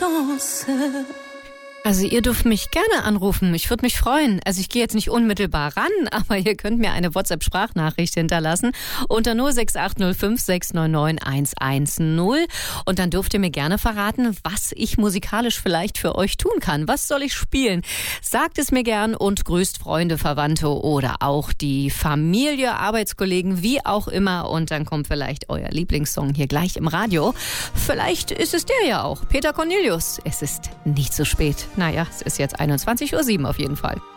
Also ihr dürft mich gerne anrufen, ich würde mich freuen. Also ich gehe jetzt nicht unmittelbar ran, aber ihr könnt mir eine WhatsApp-Sprachnachricht hinterlassen unter 06805 699 110 und dann dürft ihr mir gerne verraten, was ich musikalisch vielleicht für euch tun kann. Was soll ich spielen? Sagt es mir gern und grüßt Freunde, Verwandte oder auch die Familie, Arbeitskollegen, wie auch immer und dann kommt vielleicht euer Lieblingssong hier gleich im Radio. Vielleicht ist es der ja auch, Peter Cornelius. Es ist nicht so spät. Naja, es ist jetzt 21:07 Uhr auf jeden Fall.